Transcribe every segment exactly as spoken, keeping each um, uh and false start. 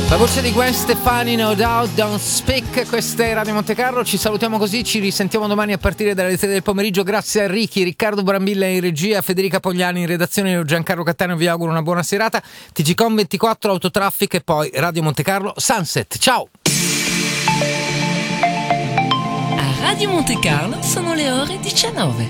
La voce di Gwen Stefani, No Doubt, Don't Speak. Questa è Radio Monte Carlo, ci salutiamo così, ci risentiamo domani a partire dalle tre del pomeriggio. Grazie a Ricky, Riccardo Brambilla in regia, Federica Pogliani in redazione, io Giancarlo Cattaneo vi auguro una buona serata. T G Com ventiquattro, Autotraffic e poi Radio Monte Carlo Sunset. Ciao! A Radio Monte Carlo sono le ore diciannove.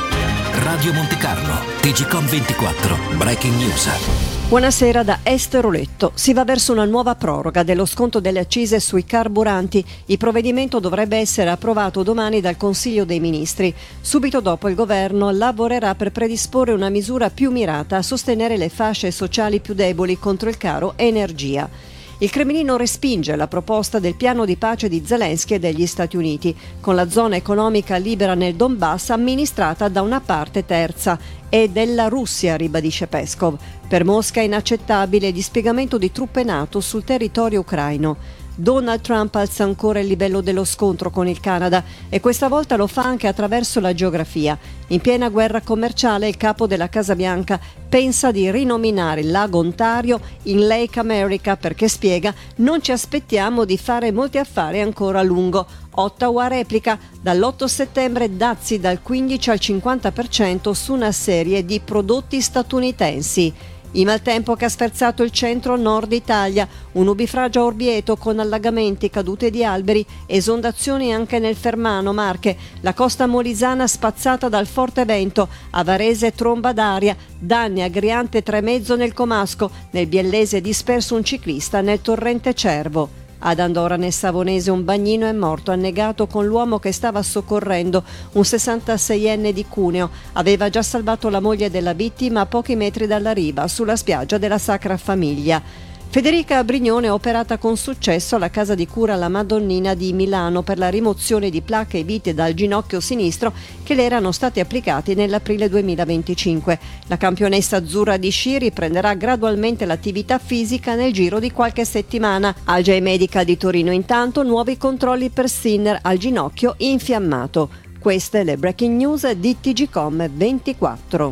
Radio Monte Carlo, T G Com ventiquattro, Breaking News. Buonasera da Esther Oletto. Si va verso una nuova proroga dello sconto delle accise sui carburanti. Il provvedimento dovrebbe essere approvato domani dal Consiglio dei Ministri. Subito dopo il governo lavorerà per predisporre una misura più mirata a sostenere le fasce sociali più deboli contro il caro energia. Il Cremlino respinge la proposta del piano di pace di Zelensky e degli Stati Uniti, con la zona economica libera nel Donbass amministrata da una parte terza e della Russia, ribadisce Peskov. Per Mosca è inaccettabile il dispiegamento di truppe NATO sul territorio ucraino. Donald Trump alza ancora il livello dello scontro con il Canada e questa volta lo fa anche attraverso la geografia. In piena guerra commerciale il capo della Casa Bianca pensa di rinominare il lago Ontario in Lake America perché, spiega, non ci aspettiamo di fare molti affari ancora a lungo. Ottawa replica: dall'otto settembre dazi dal quindici al cinquanta per cento su una serie di prodotti statunitensi. Il maltempo che ha sferzato il centro-nord Italia, un nubifragio a Orvieto con allagamenti, cadute di alberi, esondazioni anche nel Fermano, Marche, la costa molisana spazzata dal forte vento, a Varese tromba d'aria, danni a Griante Tremezzo nel Comasco, nel Biellese disperso un ciclista nel torrente Cervo. Ad Andorra nel Savonese un bagnino è morto annegato con l'uomo che stava soccorrendo, un sessantaseienne di Cuneo. Aveva già salvato la moglie della vittima a pochi metri dalla riva, sulla spiaggia della Sacra Famiglia. Federica Brignone è operata con successo alla casa di cura La Madonnina di Milano per la rimozione di placche e vite dal ginocchio sinistro che le erano stati applicati nell'aprile duemilaventicinque. La campionessa azzurra di sci riprenderà gradualmente l'attività fisica nel giro di qualche settimana. Algei Medica di Torino intanto nuovi controlli per Sinner al ginocchio infiammato. Queste le breaking news di T G Com ventiquattro.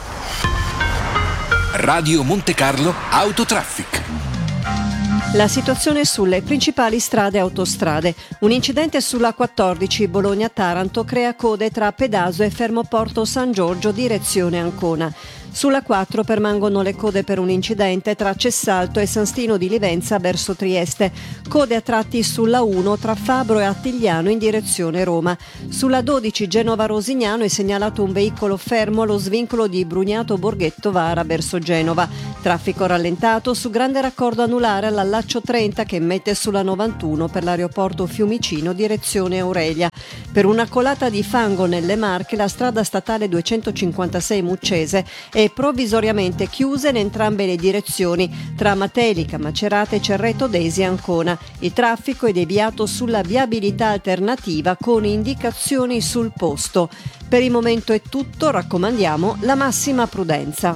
Radio Monte Carlo Autotraffic. La situazione sulle principali strade e autostrade. Un incidente sulla quattordici Bologna-Taranto crea code tra Pedaso e Fermoporto San Giorgio direzione Ancona. Sulla quattro permangono le code per un incidente tra Cessalto e San Stino di Livenza verso Trieste. Code a tratti sulla uno tra Fabro e Attigliano in direzione Roma. Sulla dodici Genova-Rosignano è segnalato un veicolo fermo allo svincolo di Brugnato Borghetto Vara verso Genova. Traffico rallentato su grande raccordo anulare all'allaccio trenta che mette sulla novantuno per l'aeroporto Fiumicino direzione Aurelia. Per una colata di fango nelle Marche la strada statale duecentocinquantasei Muccese è provvisoriamente chiusa in entrambe le direzioni tra Matelica, Macerata, Cerreto Desi e Ancona. Il traffico è deviato sulla viabilità alternativa con indicazioni sul posto. Per il momento è tutto, raccomandiamo la massima prudenza.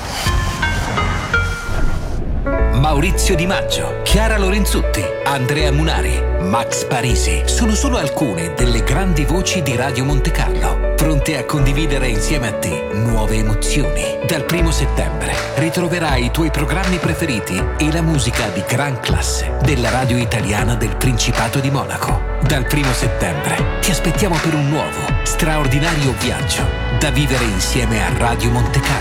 Maurizio Di Maggio, Chiara Lorenzutti, Andrea Munari, Max Parisi sono solo alcune delle grandi voci di Radio Monte Carlo, pronte a condividere insieme a te nuove emozioni. Dal primo settembre ritroverai i tuoi programmi preferiti e la musica di gran classe della radio italiana del Principato di Monaco. Dal primo settembre ti aspettiamo per un nuovo, straordinario viaggio da vivere insieme a Radio Monte Carlo.